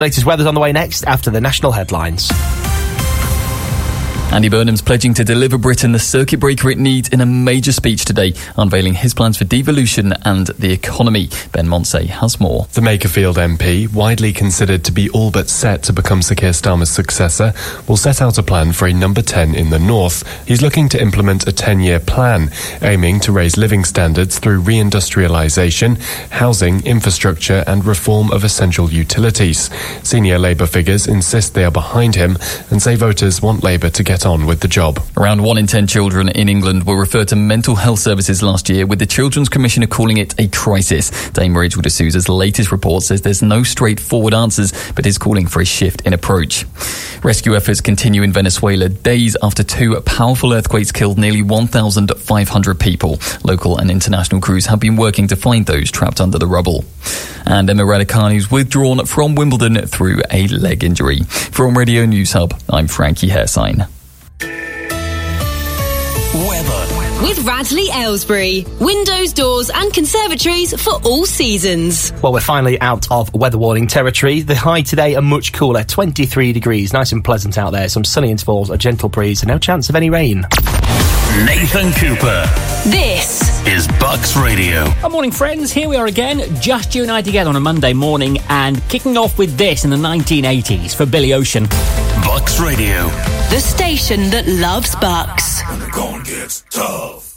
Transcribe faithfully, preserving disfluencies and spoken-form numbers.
Latest weather's on the way next after the national headlines. Andy Burnham's pledging to deliver Britain the circuit breaker it needs in a major speech today, unveiling his plans for devolution and the economy. Ben Monsey has more. The Makerfield M P, widely considered to be all but set to become Sir Keir Starmer's successor, will set out a plan for a number ten in the north. He's looking to implement a ten-year plan, aiming to raise living standards through reindustrialisation, housing, infrastructure and reform of essential utilities. Senior Labour figures insist they are behind him and say voters want Labour to get on with the job. Around one in ten children in England were referred to mental health services last year, with the Children's Commissioner calling it a crisis. Dame Rachel D'Souza's latest report says there's no straightforward answers, but is calling for a shift in approach. Rescue efforts continue in Venezuela days after two powerful earthquakes killed nearly one thousand five hundred people. Local and international crews have been working to find those trapped under the rubble. And Emma Raducanu's withdrawn from Wimbledon through a leg injury. From Radio News Hub, I'm Frankie Hairsign. Weather. With Radley Aylesbury. Windows, doors and conservatories for all seasons. Well, we're finally out of weather warning territory. The high today are much cooler, twenty-three degrees. Nice and pleasant out there. Some sunny intervals, a gentle breeze and no chance of any rain. Nathan Cooper. This is Bucks Radio. Good morning, friends. Here we are again, just you and I together on a Monday morning, and kicking off with this in the nineteen eighties for Billy Ocean. Bucks Radio. The station that loves Bucks. When the going gets tough.